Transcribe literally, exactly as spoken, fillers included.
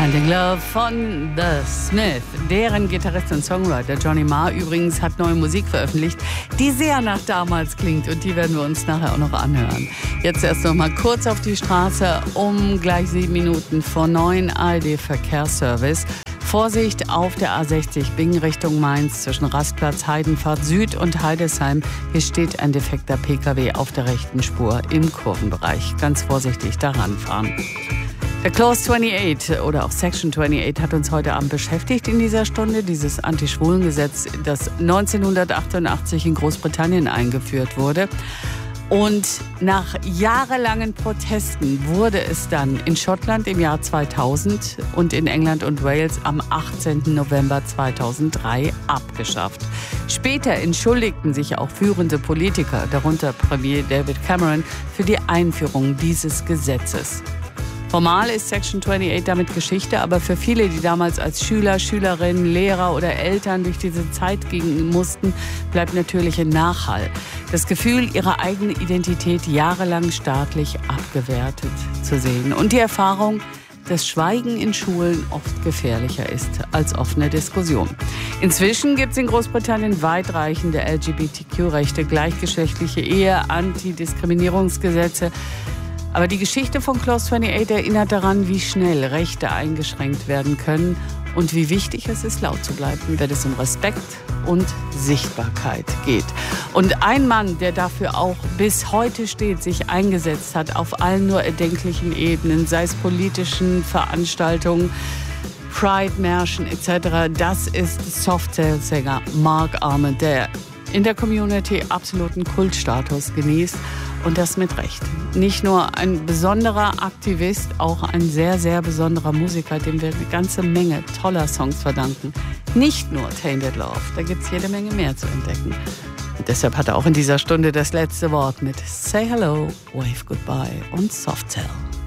Finding Love von The Smith. Deren Gitarrist und Songwriter Johnny Marr übrigens hat neue Musik veröffentlicht, die sehr nach damals klingt, und die werden wir uns nachher auch noch anhören. Jetzt erst noch mal kurz auf die Straße, um gleich sieben Minuten vor neun. A R D-Verkehrsservice. Vorsicht auf der A sechzig Bingen Richtung Mainz zwischen Rastplatz Heidenfahrt Süd und Heidesheim. Hier steht ein defekter P K W auf der rechten Spur im Kurvenbereich. Ganz vorsichtig daran fahren. Der Clause achtundachtzig oder auch Section achtundachtzig hat uns heute Abend beschäftigt in dieser Stunde. Dieses Anti-Schwulen-Gesetz, das neunzehnhundertachtundachtzig in Großbritannien eingeführt wurde. Und nach jahrelangen Protesten wurde es dann in Schottland im Jahr zweitausend und in England und Wales am achtzehnten November zweitausenddrei abgeschafft. Später entschuldigten sich auch führende Politiker, darunter Premier David Cameron, für die Einführung dieses Gesetzes. Formal ist Section achtundachtzig damit Geschichte, aber für viele, die damals als Schüler, Schülerinnen, Lehrer oder Eltern durch diese Zeit gehen mussten, bleibt natürlich ein Nachhall. Das Gefühl, ihre eigene Identität jahrelang staatlich abgewertet zu sehen. Und die Erfahrung, dass Schweigen in Schulen oft gefährlicher ist als offene Diskussion. Inzwischen gibt es in Großbritannien weitreichende L G B T Q-Rechte, gleichgeschlechtliche Ehe, Antidiskriminierungsgesetze. Aber die Geschichte von Clause achtundachtzig erinnert daran, wie schnell Rechte eingeschränkt werden können und wie wichtig es ist, laut zu bleiben, wenn es um Respekt und Sichtbarkeit geht. Und ein Mann, der dafür auch bis heute steht, sich eingesetzt hat, auf allen nur erdenklichen Ebenen, sei es politischen Veranstaltungen, Pride-Märschen et cetera, das ist Softcell-Sänger Mark Almond, der in der Community absoluten Kultstatus genießt. Und das mit Recht. Nicht nur ein besonderer Aktivist, auch ein sehr, sehr besonderer Musiker, dem wir eine ganze Menge toller Songs verdanken. Nicht nur Tainted Love, da gibt es jede Menge mehr zu entdecken. Und deshalb hat er auch in dieser Stunde das letzte Wort mit Say Hello, Wave Goodbye und Softcell.